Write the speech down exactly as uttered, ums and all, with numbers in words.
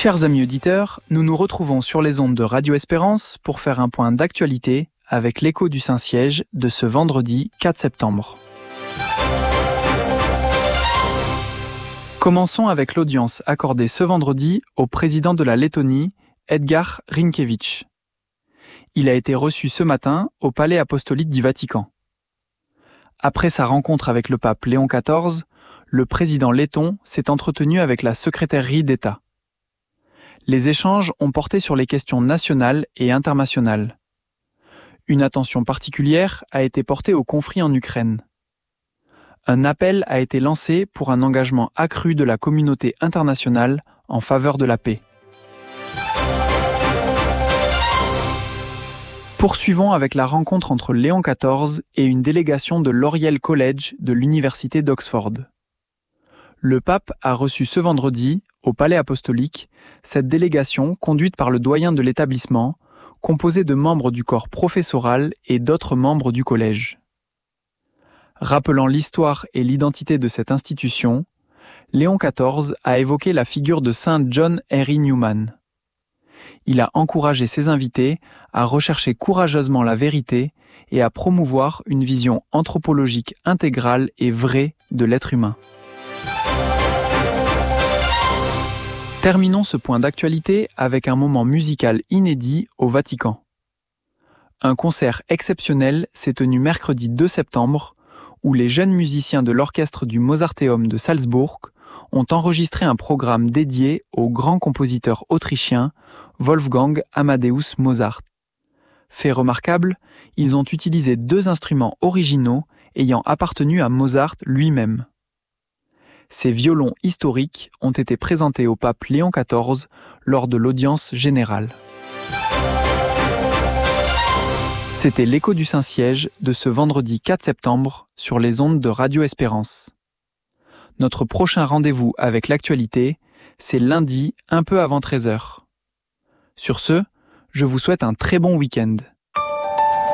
Chers amis auditeurs, nous nous retrouvons sur les ondes de Radio Espérance pour faire un point d'actualité avec l'écho du Saint-Siège de ce vendredi quatre septembre. Commençons avec l'audience accordée ce vendredi au président de la Lettonie, Edgar Rinkēvič. Il a été reçu ce matin au Palais apostolique du Vatican. Après sa rencontre avec le pape Léon quatorze, le président letton s'est entretenu avec la secrétairerie d'État. Les échanges ont porté sur les questions nationales et internationales. Une attention particulière a été portée au conflit en Ukraine. Un appel a été lancé pour un engagement accru de la communauté internationale en faveur de la paix. Poursuivons avec la rencontre entre Léon quatorze et une délégation de l'Oriel College de l'Université d'Oxford. Le pape a reçu ce vendredi, au Palais apostolique, cette délégation conduite par le doyen de l'établissement, composée de membres du corps professoral et d'autres membres du collège. Rappelant l'histoire et l'identité de cette institution, Léon quatorze a évoqué la figure de saint John Henry Newman. Il a encouragé ses invités à rechercher courageusement la vérité et à promouvoir une vision anthropologique intégrale et vraie de l'être humain. Terminons ce point d'actualité avec un moment musical inédit au Vatican. Un concert exceptionnel s'est tenu mercredi deux septembre où les jeunes musiciens de l'orchestre du Mozarteum de Salzbourg ont enregistré un programme dédié au grand compositeur autrichien Wolfgang Amadeus Mozart. Fait remarquable, ils ont utilisé deux instruments originaux ayant appartenu à Mozart lui-même. Ces violons historiques ont été présentés au pape Léon quatorze lors de l'audience générale. C'était l'écho du Saint-Siège de ce vendredi quatre septembre sur les ondes de Radio Espérance. Notre prochain rendez-vous avec l'actualité, c'est lundi un peu avant treize heures. Sur ce, je vous souhaite un très bon week-end.